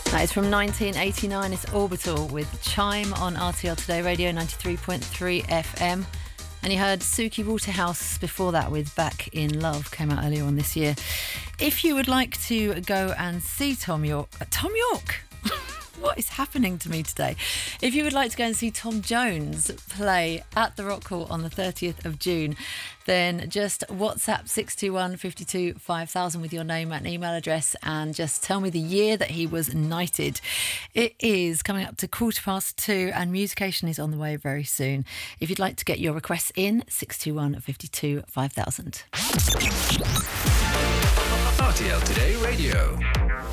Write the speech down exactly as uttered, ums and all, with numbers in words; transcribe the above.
That is from nineteen eighty-nine. It's Orbital with Chime on R T L Today Radio ninety-three point three F M. And you heard Suki Waterhouse before that with Back in Love, came out earlier on this year. If you would like to go and see Tom York... Uh, Tom York? What is happening to me today? If you would like to go and see Tom Jones play at the Rock Hall on the thirtieth of June, then just WhatsApp six two one, five two, five thousand with your name and email address and just tell me the year that he was knighted. It is coming up to quarter past two and Musication is on the way very soon. If you'd like to get your requests in, six two one, five two, five thousand. R T L Today Radio.